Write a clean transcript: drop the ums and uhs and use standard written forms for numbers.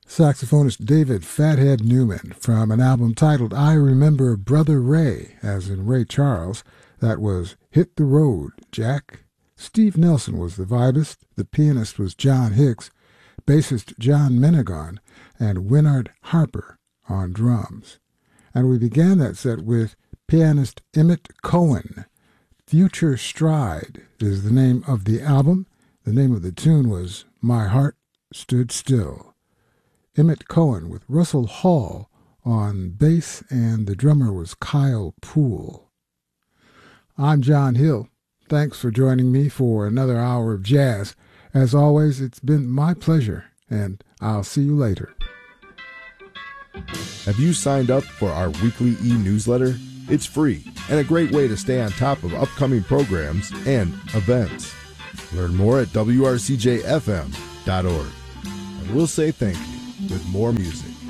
Saxophonist David Fathead Newman from an album titled I Remember Brother Ray, as in Ray Charles. That was Hit the Road, Jack. Steve Nelson was the vibist, the pianist was John Hicks, bassist John Menegon, and Winard Harper on drums. And we began that set with pianist Emmett Cohen. Future Stride is the name of the album. The name of the tune was My Heart Stood Still. Emmett Cohen with Russell Hall on bass, and the drummer was Kyle Poole. I'm John Hill. Thanks for joining me for another hour of jazz. As always, it's been my pleasure, and I'll see you later. Have you signed up for our weekly e-newsletter? It's free and a great way to stay on top of upcoming programs and events. Learn more at wrcjfm.org. And we'll say thank you with more music.